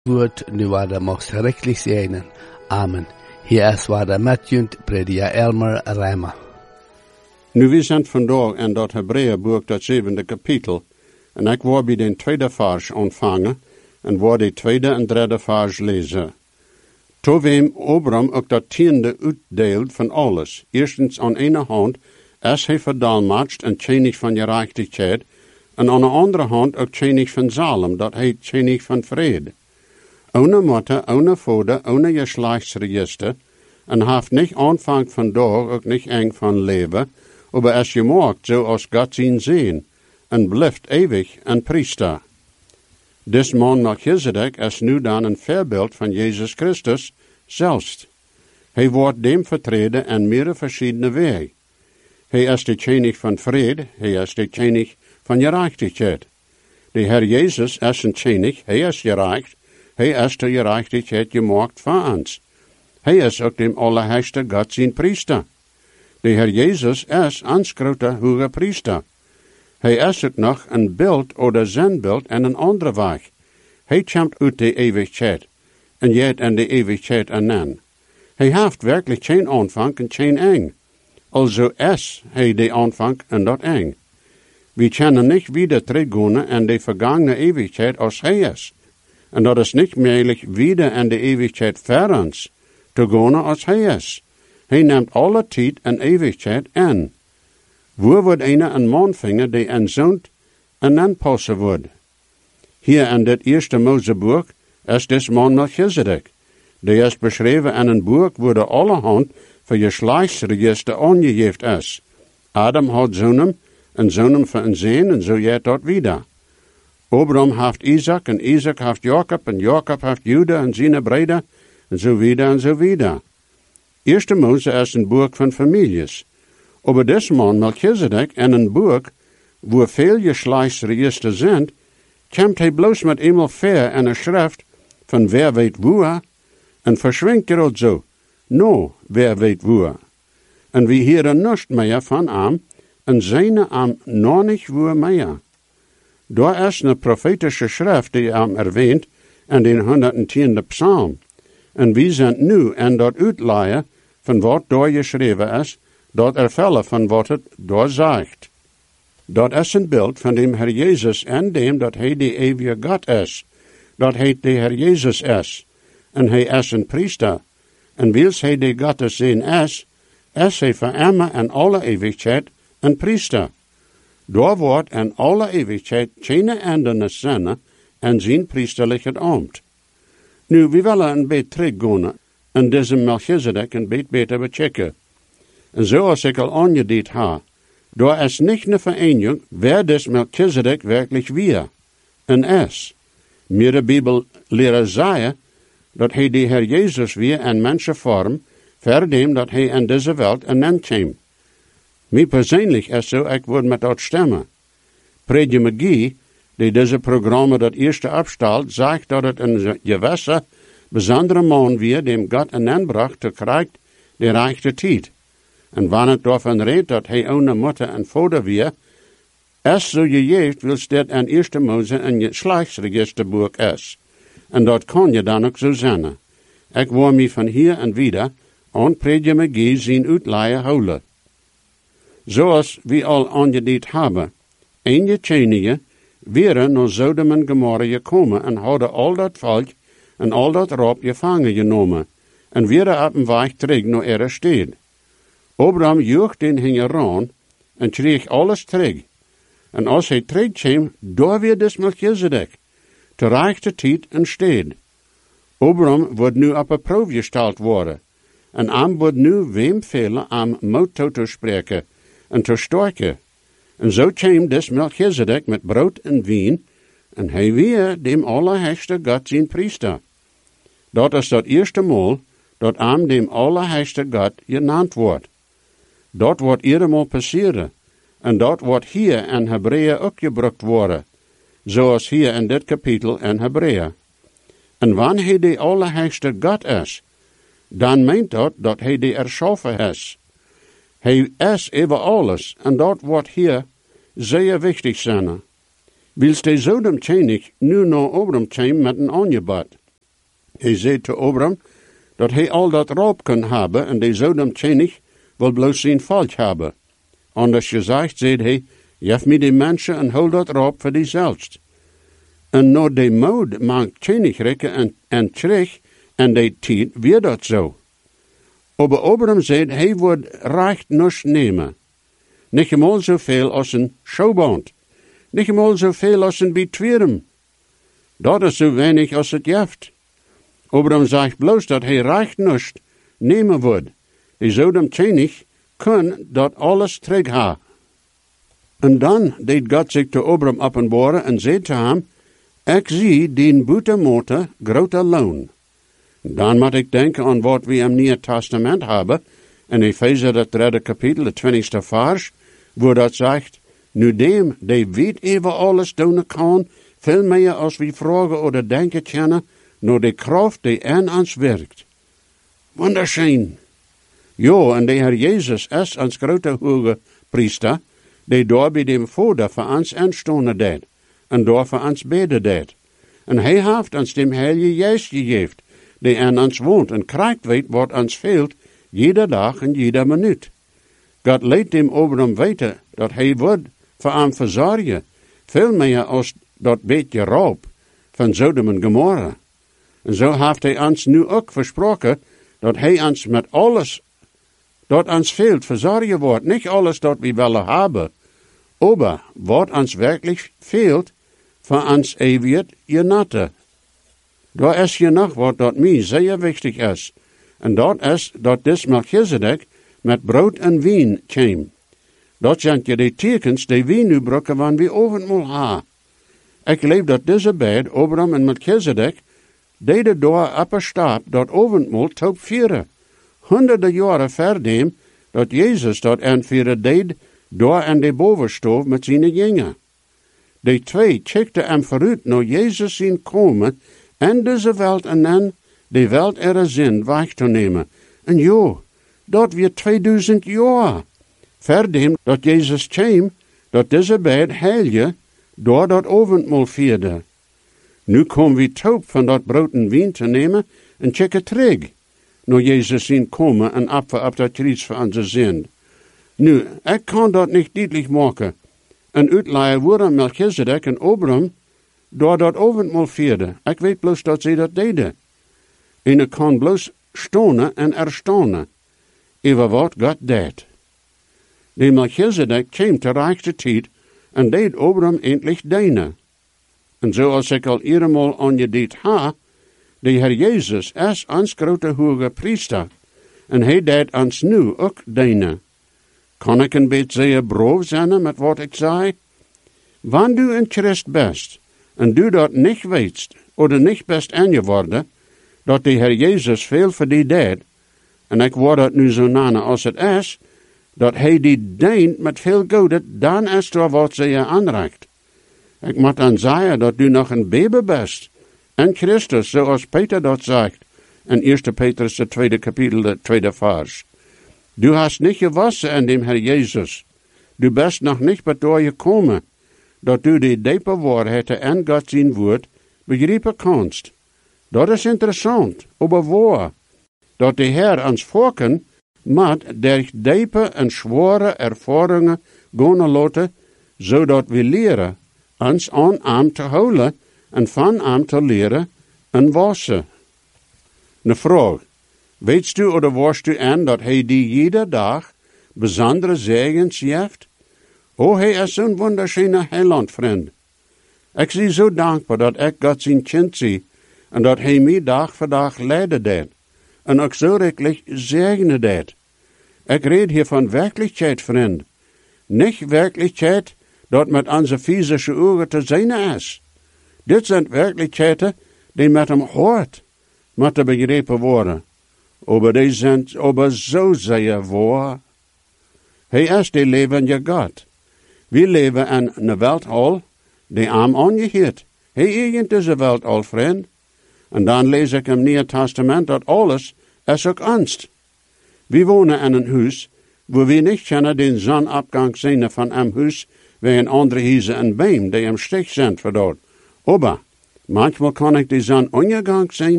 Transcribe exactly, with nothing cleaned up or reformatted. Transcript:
Woord nu waar de mag schrikkelijk zijn. Amen. Hier is waar de metjunt predia Elmer Rijmer. Nu, we zijn vandaag in dat Hebreeënboek, dat zevende kapitel. En ik wou bij den tweede vers ontvangen. En wou de tweede en derde vers lezen. Toen wem Abraham ook dat tiende uitdeelt van alles. Eerstens aan ene hand, als hij verdalmacht en tjenig van gerechtigheid. En aan de andere hand ook tjenig van zalem, dat heet tjenig van vrede. Ohne moeder, ohne vader, ohne geslachtsregister, en haft niet aanvang van dag, ook niet eng van leven, aber als je maakt, zo als God zien zien, en blijft eeuwig een priester. Des man Melchizedek is nu dan een voorbeeld van Jezus Christus zelfs. Hij wordt dem vertreden en meerdere verschillende wegen. Hij is de tjenig van vrede, hij is de tjenig van gerechtigheid. De Heer Jezus is een tjenig, hij is gerecht, hij is de gerechtigheid gemaakt van ons. Hij is ook de allerheiligste God zijn priester. De Heer Jezus is ons grote hoge priester. Hij is ook nog een beeld oder zenbeeld en een andere weg. Hij komt uit de eeuwigheid en jet in de eeuwigheid anen. Hij heeft werkelijk geen aanvang en geen eng. Also is hij de aanvang en dat eng. We kunnen niet wieder teruggaan in de vergangene eeuwigheid als hij is. En dat is niet mogelijk wieder in de eeuwigheid voor ons te gaan als hij is. Hij neemt alle tijd en eeuwigheid in. Waar wordt een een man vinden die een zoon en dan passen wordt? Hier in dit eerste Moseboek is des man Melchizedek. Die is beschreven in een boek waar de allerhand voor je geslachtsregister aangegeven is. Adam had zonen en zonen van een zeen en zo jet dat wieder. Abraham heeft Isaac en Isaac heeft Jacob en Jacob heeft Juda en zijn breden en zo wieder en zo wieder. Eerste Mose is een boek van families. Aber des man Melchizedek in een boek waar veel geslachtsregisters zijn, komt hij bloos met eenmaal ver in een schrift van wer weet waar en verschwindt er ook zo. No, wer weet waar. En we hieren niets meer van hem en zijn hem nog niet waar meer. Daar is een profetische schrift die hem erwähnt in den honderdtiende psalm. En we zijn nu in dat uitleien van wat daar geschreven is, dat ervellen van wat het daar zegt. Dat is een beeld van de Heer Jezus en dem dat hij de eeuwige God is. Dat hij de Heer Jezus is. En hij is een priester. En wils hij de God zijn is, is hij voor immer en alle eeuwigheid een priester. Daar wordt in alle eeuwigheid geen einde zinnen en zijn priesterlijke ambt. Nu, we willen een beetje teruggaan en deze Melchizedek een beetje beter bechecken. En zoals ik al aangediend heb, daar is niet een vereniging wer des Melchizedek werkelijk weer en is. Meer de Bijbel leren zeggen dat hij de Heer Jezus weer in mensenvorm, verdem dat hij in deze wereld een end kwam. Mij persoonlijk is zo, ik word met dat stemmen. Predje McGee, die deze programma dat eerste afstelt, zegt dat het een gewisse, bijzondere man weer, dem God een end bracht, te krijgt de rechte tijd. En wanneer het daarvan redt dat hij ohne moeder en vader weer, is zo gegeven, wil dit in eerste Mose een geslachtsregisterboek is. En dat kan je dan ook zo zijn. Ik wil me van hier en wieder aan Predje McGee zien uitleien houden. Zoals we al aangediend hebben, een je tjenige, weer naar Sodom en Gomorra gekomen en hadden al dat volk en al dat rob gevangen genomen en weer op een weg terug naar ihre stad. Abraham joeg den hinger aan en kreeg alles terug. En als hij terugkwam, daar weer des Melchizedek, te rechte tijd en stad. Abraham wordt nu op een proef gesteld worden en am wordt nu wem velen am moed toe te spreken en te sterken. En zo kwam des Melchizedek met brood en wien, en hij weer dem allerheiligste God zijn priester. Dat is dat eerste maal dat am dem allerheiligste God genaamd wordt. Dat wordt iedermaal passeren, en dat wordt hier in Hebreeën ook gebruikt worden, zoals hier in dit kapitel in Hebreeën. En wanneer hij de allerheiligste God is, dan meent dat dat hij de erschaffen is. Hij is over alles, en dat wordt hier zeer wichtig zijn. Wils de Sodom tjenig nu naar Abraham kwam met een aangebod. Hij zei te Abraham dat hij al dat roop kan hebben en die zou hem tjenig wel bloos zijn falsch hebben. Anders gezegd, zei hij, jef me die mensen en hou dat roop voor die zelfst. En nou die moed maakt tjenig rekken en, en terug en die tijd weer dat zo. Aber Abraham zei, hij wordt recht niets nemen. Niet eenmaal zoveel als een showband. Niet eenmaal zoveel als een betweren. Dat is zo weinig als het jeft. Abraham zegt bloos dat hij recht niets nemen wordt. Die zou hem tjenig kunnen dat alles terug ha. En dan deed God zich te Abraham openbaren en zei te hem, ik zie die boete motor grote loon. Dan moet ik denken aan wat we im Nieuwe Testament hebben, in Epheser het derde kapitel, de twintigste vers, waar dat zegt, nu dem, die weet even alles doen kan, veel meer als we vragen of denken kennen, door de kracht die in ons werkt. Wunderschön. Ja, en de Heer Jezus is ons grote hoge priester, die daar bij dem Vader voor ons aanstonden deed, en daar voor ons beden deed. En hij heeft ons dem Heilige Geest gegeven, die in ons woont en krijgt weet wat ons veelt, jede dag en jede minuut. God leidt dem Abraham weten dat hij wordt voor hem verzorgen, veel meer als dat beetje roop van Sodom en Gomorra. En zo heeft hij ons nu ook versproken dat hij ons met alles dat ons veelt verzorgen wordt. Niet alles dat we willen hebben, maar wat ons werkelijk veelt, van ons eeuwig genatten. Daar is je nog wat dat mij zeer wichtig is. En dat is dat dit Melchizedek met brood en wijn kwam. Dat zijn je de tekens die we nu gebruiken wanneer we avondmaal ha. Ik geloof dat deze beide, Abraham en Melchizedek, deden door op een stap dat avondmaal top vieren. Honderden jaren verdem dat Jezus dat aanvieren deed door in de bovenstoof met zijn jingen. Die twee checkten hem vooruit naar Jezus zien komen en deze welt en dan de welt er zin weg te nemen. En jo, dat weer tweeduizend jaar. Verdem dat Jezus kwam, dat deze beide heilige door dat avondmaal vierde. Nu komen we top van dat brood en wijn te nemen en checken terug. Naar Jezus zien komen en apfen op dat kruis voor onze zin. Nu, ik kan dat niet duidelijk maken. En uitleiden worden Melchizedek en Abraham door dat avondmaal vierde. Ik weet bloos dat ze dat deden. En ik kan bloos stonen en erstaunen over wat God deed. De Melchizedek kwam te rechte tijd en deed Abraham eindelijk dienen. En zoals ik al eenmaal aan je deed ha, de Heer Jezus is ons grote hoge priester. En hij deed ons nu ook dienen. Kan ik een beetje zeer brood zijn met wat ik zei? Wanneer du een Christ bent, en du dat niet weet, of niet best aangeworden, dat de Heer Jezus veel voor die deed, en ik word het nu zo nana als het is, dat hij die dient met veel goede, dan is er wat ze je aanreikt. Ik moet dan zeggen dat du nog een baby bent, en Christus, zoals Peter dat zegt, in eerste Petrus, de tweede kapitel, de tweede vers. Du hast niet gewassen in dem Herr Jezus. Du bist nog niet bedoor gekomen, dat du die diepe waarheid en God zijn woord begrijpen kanst. Dat is interessant, maar waar? Dat de Heer ons volken moet der diepe en zware ervaringen gaan laten, zodat we leren ons aan hem te houden en van hem te leren en wassen. Een vraag. Weet u of worst u aan dat hij die iedere dag bijzondere zegens heeft? Oh, hij is zo'n wunderschöne heilandvriend. Ik zie zo dankbaar dat ik God zijn kind zie en dat hij mij dag voor dag leiden deed en ook zo rekelijk zegenen deed. Ik reed hier van werkelijkheid, vriend. Niet werkelijkheid dat met onze fysische ogen te zien is. Dit zijn werkelijkheden die met hem hoort, moeten begrepen worden. Aber die zijn aber zo zeer waar. Hij is de levende God. We leven in een welthal die hem aangeheert. Hij eigen deze welthal, vriend. En dan lees ik in het Nieuwe Testament dat alles is ook angst. We wonen in een huis waar we niet kunnen den zonopgang zien van een huis waar een andere huizen en beam die im stich zijn verdort. Aber manchmal kan ik de zon ondergang zien